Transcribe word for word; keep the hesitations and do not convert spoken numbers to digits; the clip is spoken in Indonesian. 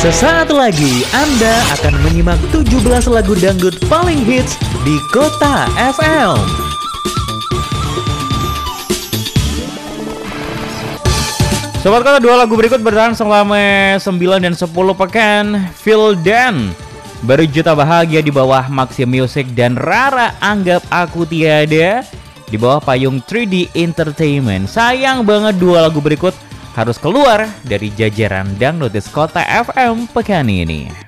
Sesaat lagi Anda akan menyimak tujuh belas lagu dangdut paling hits di Kota F M. Sobat Kota, dua lagu berikut bertahan selama sembilan dan sepuluh pekan. Feel Dan, Baru Juta Bahagia di bawah Maxim Music, dan Rara Anggap Aku Tiada di bawah payung tiga D Entertainment. Sayang banget dua lagu berikut harus keluar dari jajaran Dangdut Kota F M pekan ini.